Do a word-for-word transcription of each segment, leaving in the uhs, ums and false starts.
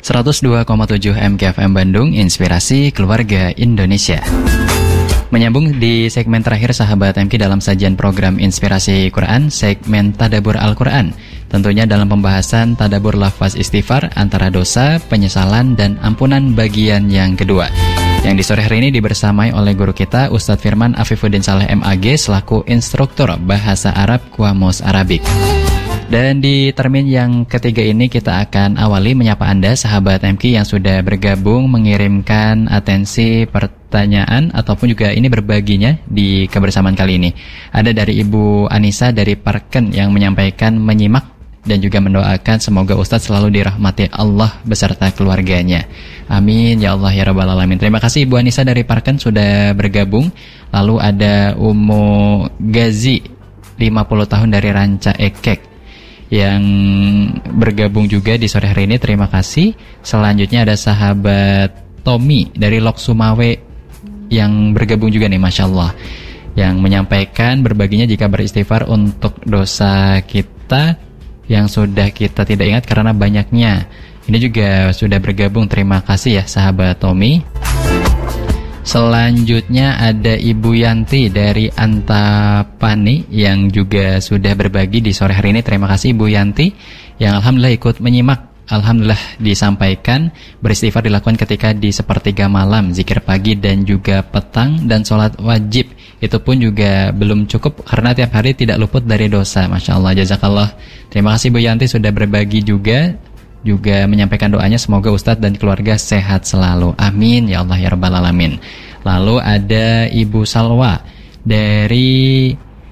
seratus dua koma tujuh M K F M Bandung, Inspirasi Keluarga Indonesia. Menyambung di segmen terakhir sahabat M K dalam sajian program Inspirasi Quran, segmen Tadabbur Al-Quran. Tentunya dalam pembahasan Tadabbur lafaz istighfar antara dosa, penyesalan, dan ampunan bagian yang kedua. Yang di sore hari ini dibersamai oleh guru kita Ustadz Firman Afifuddin Saleh M A G selaku instruktur Bahasa Arab Qamus Arabik. Dan di termin yang ketiga ini kita akan awali menyapa Anda sahabat M K yang sudah bergabung mengirimkan atensi pertanyaan ataupun juga ini berbaginya di kebersamaan kali ini. Ada dari Ibu Anissa dari Parken yang menyampaikan menyimak dan juga mendoakan semoga Ustadz selalu dirahmati Allah beserta keluarganya. Amin ya Allah ya Rabbal Alamin. Terima kasih Ibu Anissa dari Parken sudah bergabung. Lalu ada Umu Gazi lima puluh tahun dari Ranca Ekek yang bergabung juga di sore hari ini. Terima kasih. Selanjutnya ada sahabat Tommy dari Lok Sumawe yang bergabung juga nih, Masya Allah, yang menyampaikan berbaginya jika beristighfar untuk dosa kita yang sudah kita tidak ingat karena banyaknya. Ini juga sudah bergabung. Terima kasih ya sahabat Tommy. Selanjutnya ada Ibu Yanti dari Antapani yang juga sudah berbagi di sore hari ini. Terima kasih Ibu Yanti yang alhamdulillah ikut menyimak. Alhamdulillah disampaikan beristighfar dilakukan ketika di sepertiga malam, zikir pagi dan juga petang, dan sholat wajib. Itu pun juga belum cukup karena tiap hari tidak luput dari dosa. Masya Allah, jazakallah. Terima kasih Bu Yanti sudah berbagi juga, juga menyampaikan doanya semoga Ustadz dan keluarga sehat selalu. Amin ya Allah ya Rabbal Alamin. Lalu ada Ibu Salwa dari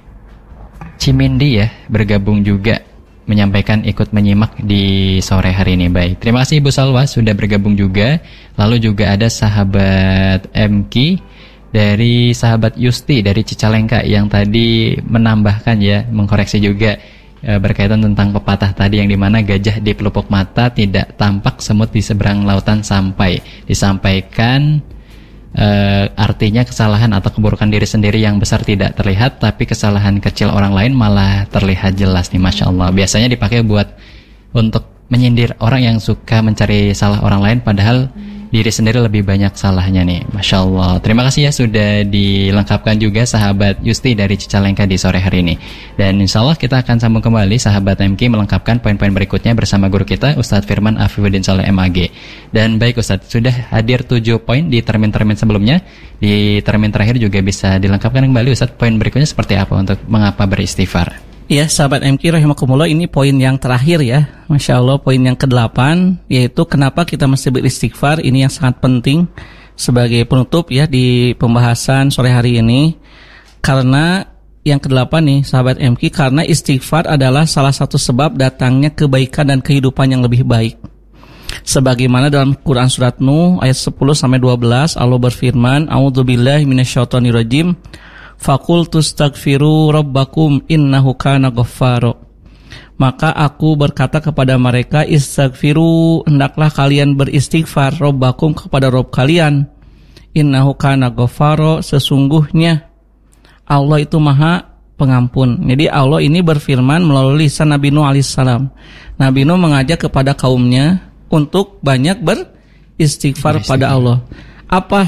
Cimindi ya, bergabung juga menyampaikan ikut menyimak di sore hari ini. Baik, terima kasih Ibu Salwa sudah bergabung juga. Lalu juga ada sahabat M K dari sahabat Yusti dari Cicalengka yang tadi menambahkan ya, mengkoreksi juga e, berkaitan tentang pepatah tadi yang dimana gajah di pelupuk mata tidak tampak, semut di seberang lautan sampai. Disampaikan e, artinya kesalahan atau keburukan diri sendiri yang besar tidak terlihat, tapi kesalahan kecil orang lain malah terlihat jelas nih, Masya Allah. Biasanya dipakai buat untuk menyindir orang yang suka mencari salah orang lain padahal diri sendiri lebih banyak salahnya nih, Masya Allah. Terima kasih ya sudah dilengkapkan juga sahabat Yusti dari Cicalengka di sore hari ini. Dan insya Allah kita akan sambung kembali sahabat M K melengkapkan poin-poin berikutnya bersama guru kita Ustadz Firman Afifuddin Saleh M A G. Dan baik Ustadz, sudah hadir tujuh poin di termin-termin sebelumnya. Di termin terakhir juga bisa dilengkapkan kembali Ustadz, poin berikutnya seperti apa untuk mengapa beristighfar. Ya sahabat M K rahimakumullah, ini poin yang terakhir ya, Masya Allah, poin yang kedelapan, yaitu kenapa kita mesti beristighfar. Ini yang sangat penting sebagai penutup ya di pembahasan sore hari ini. Karena yang kedelapan nih sahabat M K, karena istighfar adalah salah satu sebab datangnya kebaikan dan kehidupan yang lebih baik. Sebagaimana dalam Quran surat Nuh ayat sepuluh sampai dua belas, Allah berfirman, A'udzubillahi minasyaitonirrajim. Faqultu astaghfiru rabbakum innahu kana ghaffara. Maka aku berkata kepada mereka, istaghfiru, hendaklah kalian beristighfar, rabbakum, kepada Rabb kalian, innahu kana ghaffara, sesungguhnya Allah itu maha pengampun. Jadi Allah ini berfirman melalui lisan Nabi Nuh alaihissalam. Nabi Nuh mengajak kepada kaumnya untuk banyak beristighfar pada Allah. Apa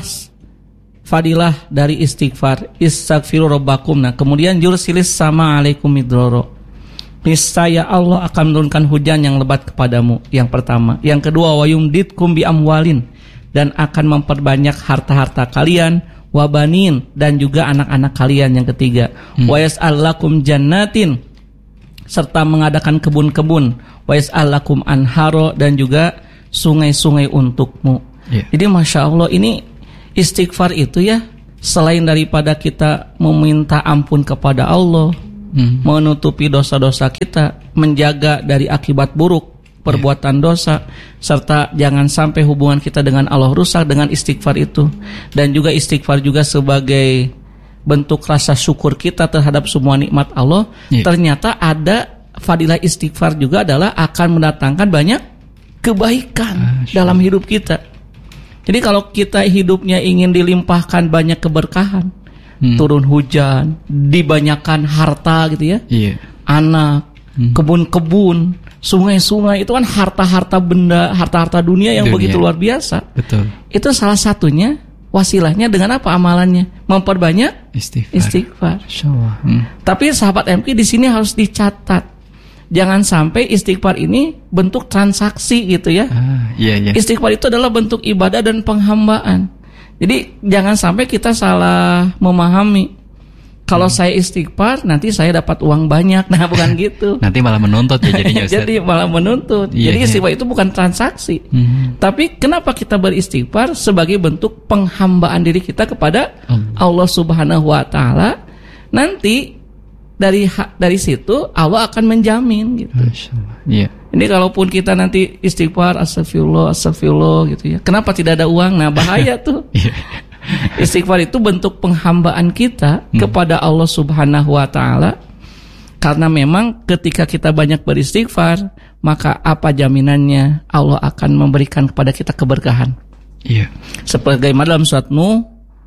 fadilah dari istighfar? Istaghfiru rabbakum. Nah, kemudian yursilis sama alaikum midroro. Niscaya Allah akan menurunkan hujan yang lebat kepadamu. Yang pertama. Yang kedua, wa yumditkum bi amwalin, dan akan memperbanyak harta-harta kalian, wabanin, dan juga anak-anak kalian. Yang ketiga, hmm. wa yas'al lakum jannatin, serta mengadakan kebun-kebun, wa yas'al lakum anharo, dan juga sungai-sungai untukmu. Yeah. Jadi Masya Allah, ini istighfar itu ya, selain daripada kita meminta ampun kepada Allah, hmm. menutupi dosa-dosa kita, menjaga dari akibat buruk perbuatan yeah. dosa, serta jangan sampai hubungan kita dengan Allah rusak dengan istighfar itu. Dan juga istighfar juga sebagai bentuk rasa syukur kita terhadap semua nikmat Allah. Yeah. Ternyata ada fadilah istighfar juga adalah akan mendatangkan banyak kebaikan ah, dalam hidup kita. Jadi kalau kita hidupnya ingin dilimpahkan banyak keberkahan, hmm. turun hujan, dibanyakan harta gitu ya, yeah. anak, hmm. kebun-kebun, sungai-sungai itu kan harta-harta benda, harta-harta dunia yang dunia. begitu luar biasa. Betul. Itu salah satunya wasilahnya dengan apa amalannya? Memperbanyak istighfar. Istighfar. Hmm. Tapi sahabat M K di sini harus dicatat. Jangan sampai istighfar ini bentuk transaksi gitu ya. Ah, iya, iya. Istighfar itu adalah bentuk ibadah dan penghambaan. Jadi jangan sampai kita salah memahami. Kalau hmm. saya istighfar nanti saya dapat uang banyak. Nah, bukan gitu. Nanti malah menuntut ya jadinya Ustaz. Jadi malah menuntut. Iya, Jadi iya. istighfar itu bukan transaksi. Hmm. Tapi kenapa kita beristighfar? Sebagai bentuk penghambaan diri kita kepada Allah, Allah Subhanahu wa taala. Nanti dari dari situ Allah akan menjamin gitu. Masya Allah. Iya. Ini kalaupun kita nanti istighfar astagfirullah astagfirullah gitu ya. Kenapa tidak ada uang? Nah, bahaya tuh. Istighfar itu bentuk penghambaan kita hmm. kepada Allah Subhanahu wa taala. Karena memang ketika kita banyak beristighfar, maka apa jaminannya Allah akan memberikan kepada kita keberkahan. Iya. Sebagaimana dalam surat Nuh,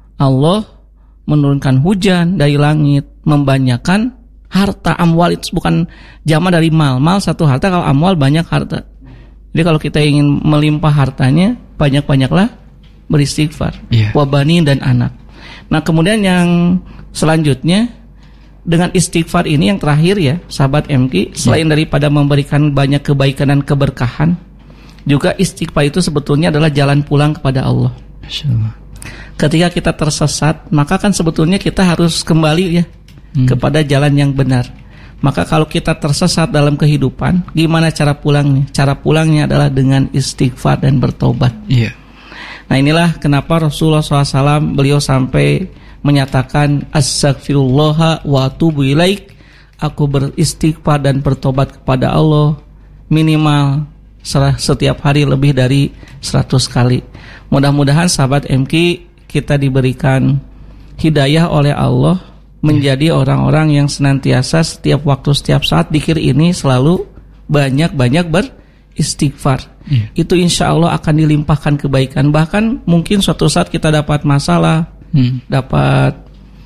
Allah menurunkan hujan dari langit, membanyakan harta. Amwal itu bukan jama dari mal. Mal satu harta, kalau amwal banyak harta. Jadi kalau kita ingin melimpah hartanya, banyak-banyaklah beristighfar. Yeah. Wabani dan anak. Nah, kemudian yang selanjutnya, dengan istighfar ini yang terakhir ya, sahabat M K, selain yeah. daripada memberikan banyak kebaikan dan keberkahan, juga istighfar itu sebetulnya adalah jalan pulang kepada Allah. Masya Allah. Ketika kita tersesat, maka kan sebetulnya kita harus kembali ya hmm. kepada jalan yang benar. Maka kalau kita tersesat dalam kehidupan, gimana cara pulangnya? Cara pulangnya adalah dengan istighfar dan bertobat. Iya. Nah, inilah kenapa Rasulullah shallallahu alaihi wasallam beliau sampai menyatakan astaghfirullah wa atubu ilaik. Aku beristighfar dan bertobat kepada Allah minimal setiap hari lebih dari seratus kali. Mudah-mudahan sahabat M K kita diberikan hidayah oleh Allah menjadi orang-orang yang senantiasa setiap waktu, setiap saat zikir ini selalu banyak-banyak beristighfar. Yeah. Itu insya Allah akan dilimpahkan kebaikan. Bahkan mungkin suatu saat kita dapat masalah, hmm. dapat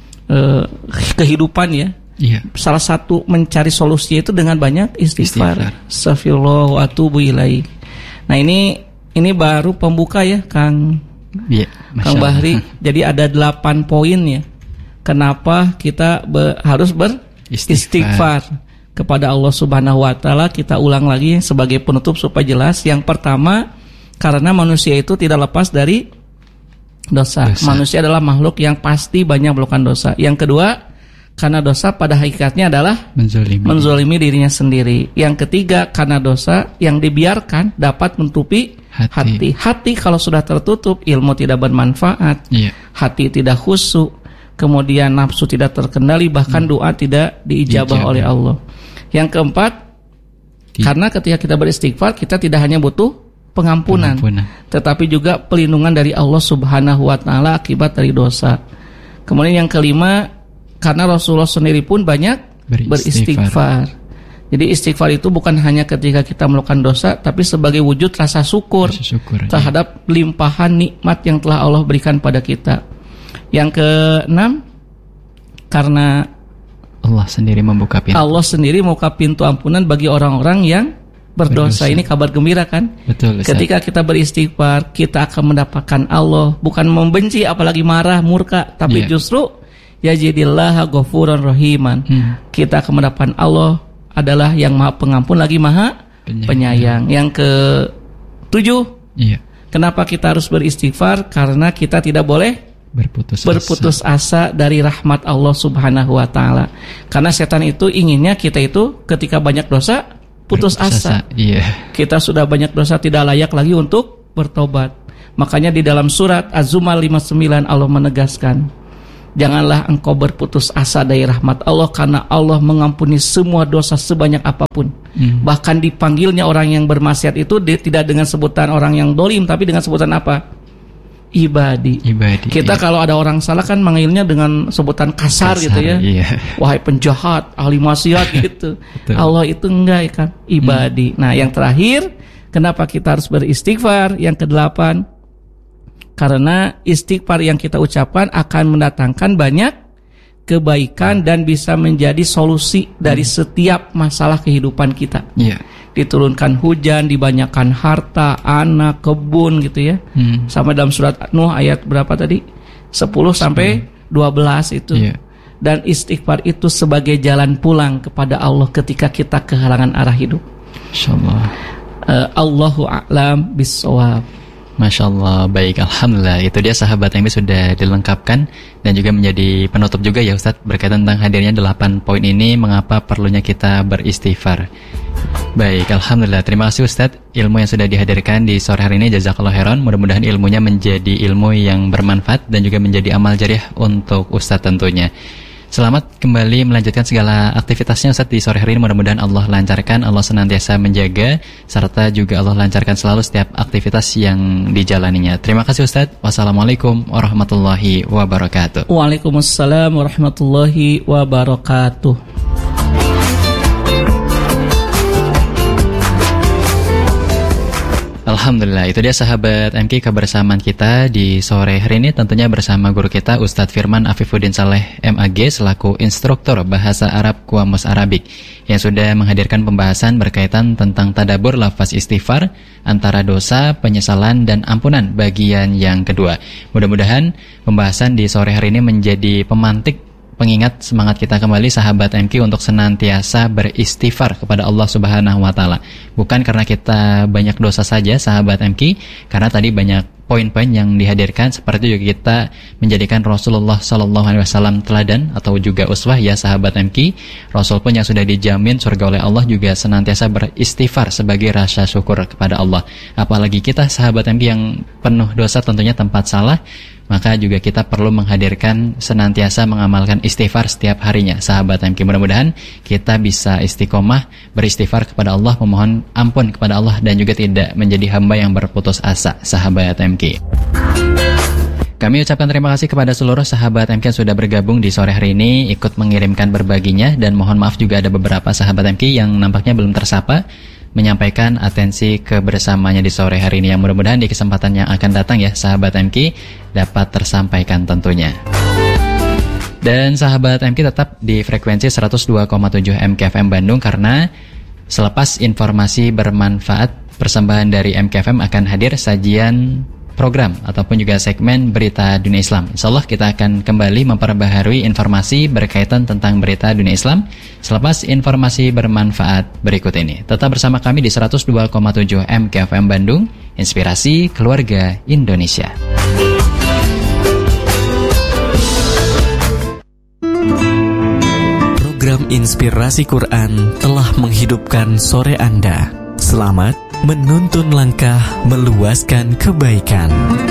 uh, kehidupan ya. Yeah. Salah satu mencari solusinya itu dengan banyak istighfar. Astagfirullah wa atubu ilaih. Nah, ini ini baru pembuka ya, Kang. Yeah, Kang Bahri. Jadi ada delapan poin ya. Kenapa kita be, harus beristighfar kepada Allah Subhanahu wa taala? Kita ulang lagi sebagai penutup supaya jelas. Yang pertama, karena manusia itu tidak lepas dari dosa. dosa. Manusia adalah makhluk yang pasti banyak melakukan dosa. Yang kedua, karena dosa pada hakikatnya adalah menzolimi. menzolimi dirinya sendiri. Yang ketiga, karena dosa yang dibiarkan dapat menutupi hati. Hati, hati kalau sudah tertutup, ilmu tidak bermanfaat, yeah. hati tidak khusyuk, kemudian nafsu tidak terkendali, bahkan hmm. doa tidak diijabah oleh Allah. Yang keempat, Di. karena ketika kita beristighfar, kita tidak hanya butuh pengampunan, pengampunan, tetapi juga pelindungan dari Allah Subhanahu wa taala akibat dari dosa. Kemudian yang kelima, karena Rasulullah sendiri pun banyak beristighfar. beristighfar. Jadi istighfar itu bukan hanya ketika kita melakukan dosa, tapi sebagai wujud rasa syukur, rasa syukur terhadap ya. limpahan nikmat yang telah Allah berikan pada kita. Yang keenam, karena Allah sendiri membuka pintu. Allah sendiri membuka pintu ampunan bagi orang-orang yang berdosa. berdosa. Ini kabar gembira kan? Betul. Ustaz. Ketika kita beristighfar, kita akan mendapatkan Allah, bukan membenci apalagi marah, murka, tapi yeah. justru yajidillaha ghafuran rahiman. Hmm. Kita akan mendapatkan Allah adalah yang maha pengampun lagi maha penyayang. penyayang. Yang ketujuh, iya. kenapa kita harus beristighfar? Karena kita tidak boleh berputus, berputus asa. asa dari rahmat Allah Subhanahu wa taala. Karena setan itu inginnya kita itu ketika banyak dosa putus, putus asa. asa. Iya. Kita sudah banyak dosa, tidak layak lagi untuk bertobat. Makanya di dalam surat Az-Zumar lima puluh sembilan Allah menegaskan, janganlah engkau berputus asa dari rahmat Allah, karena Allah mengampuni semua dosa sebanyak apapun. Hmm. Bahkan dipanggilnya orang yang bermaksiat itu tidak dengan sebutan orang yang dolim, tapi dengan sebutan apa? Ibadi. Ibadi. Kita iya. kalau ada orang salah kan manggilnya dengan sebutan kasar, kasar gitu ya. Iya. Wahai penjahat, ahli maksiat gitu. Allah itu enggak kan, ibadi. Hmm. Nah, yang terakhir, kenapa kita harus beristighfar? Yang kedelapan, karena istighfar yang kita ucapkan akan mendatangkan banyak kebaikan dan bisa menjadi solusi dari setiap masalah kehidupan kita. Iya. Diturunkan hujan, dibanyakan harta, anak, kebun gitu ya. Hmm. Sama dalam surat Nuh ayat berapa tadi? sepuluh sampai dua belas itu. Iya. Dan istighfar itu sebagai jalan pulang kepada Allah ketika kita kehalangan arah hidup. Insyaallah. Uh, Allahu a'lam bis-shawab. Masya Allah, baik, Alhamdulillah. Itu dia sahabat yang sudah dilengkapkan dan juga menjadi penutup juga ya Ustadz berkaitan tentang hadirnya delapan poin ini, mengapa perlunya kita beristighfar. Baik, Alhamdulillah. Terima kasih Ustadz ilmu yang sudah dihadirkan di sore hari ini. Jazakallah khairan. Mudah-mudahan ilmunya menjadi ilmu yang bermanfaat dan juga menjadi amal jariah untuk Ustadz tentunya. Selamat kembali melanjutkan segala aktivitasnya Ustadz di sore hari ini. Mudah-mudahan Allah lancarkan, Allah senantiasa menjaga, serta juga Allah lancarkan selalu setiap aktivitas yang dijalaninya. Terima kasih Ustadz. Wassalamualaikum warahmatullahi wabarakatuh. Waalaikumsalam warahmatullahi wabarakatuh. Alhamdulillah, itu dia sahabat M K kebersamaan kita di sore hari ini, tentunya bersama guru kita Ustadz Firman Afifuddin Saleh M A G selaku instruktur bahasa Arab Qamus Arabik yang sudah menghadirkan pembahasan berkaitan tentang tadabbur lafaz istighfar antara dosa, penyesalan dan ampunan bagian yang kedua. Mudah-mudahan pembahasan di sore hari ini menjadi pemantik pengingat semangat kita kembali sahabat M Q untuk senantiasa beristighfar kepada Allah Subhanahu wa taala. Bukan karena kita banyak dosa saja sahabat M Q, karena tadi banyak poin-poin yang dihadirkan seperti juga kita menjadikan Rasulullah sallallahu alaihi wasallam teladan atau juga uswah ya sahabat M Q. Rasul pun yang sudah dijamin surga oleh Allah juga senantiasa beristighfar sebagai rasa syukur kepada Allah. Apalagi kita sahabat M Q yang penuh dosa tentunya tempat salah, maka juga kita perlu menghadirkan senantiasa mengamalkan istighfar setiap harinya sahabat M Q. Mudah-mudahan kita bisa istiqomah beristighfar kepada Allah, memohon ampun kepada Allah dan juga tidak menjadi hamba yang berputus asa sahabat M Q. Kami ucapkan terima kasih kepada seluruh sahabat M Q yang sudah bergabung di sore hari ini, ikut mengirimkan berbaginya, dan mohon maaf juga ada beberapa sahabat M Q yang nampaknya belum tersapa menyampaikan atensi kebersamanya di sore hari ini, yang mudah-mudahan di kesempatan yang akan datang ya sahabat M Q dapat tersampaikan tentunya. Dan sahabat M Q tetap di frekuensi seratus dua koma tujuh M K F M Bandung, karena selepas informasi bermanfaat persembahan dari M K F M akan hadir sajian program ataupun juga segmen berita dunia Islam. Insyaallah kita akan kembali memperbaharui informasi berkaitan tentang berita dunia Islam selepas informasi bermanfaat berikut ini. Tetap bersama kami di seratus dua koma tujuh M K F M Bandung, inspirasi keluarga Indonesia. Program Inspirasi Quran telah menghidupkan sore Anda. Selamat menuntun langkah meluaskan kebaikan.